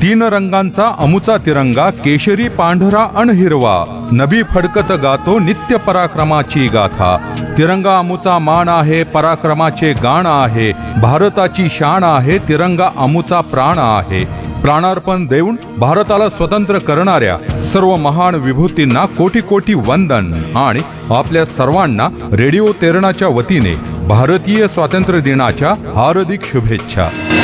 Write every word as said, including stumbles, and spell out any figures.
तीन रंगांचा अमुचा तिरंगा, केशरी पांढरा अन हिरवा, नभी फडकत गातो नित्य पराक्रमाची गाथा। तिरंगा अमुचा मान आहे, पराक्रमाचे गाण आहे, भारताची शान आहे, तिरंगा अमुचा प्राण आहे। प्राणार्पण देऊन भारताला स्वतंत्र करणाऱ्या सर्व महान विभूतींना कोटी कोटी वंदन आणि आपल्या सर्वांना रेडिओ तेरणाच्या वतीने भारतीय स्वातंत्र्य दिनाच्या हार्दिक शुभेच्छा।